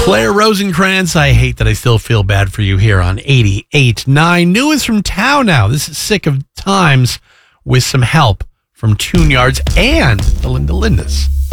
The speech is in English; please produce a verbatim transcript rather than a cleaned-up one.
Claire Rosenkrantz, I hate that I still feel bad for you here on eighty-eight point nine. Newest from town now. This is Sick of Times with some help from Tune Yards and the Linda Lindas.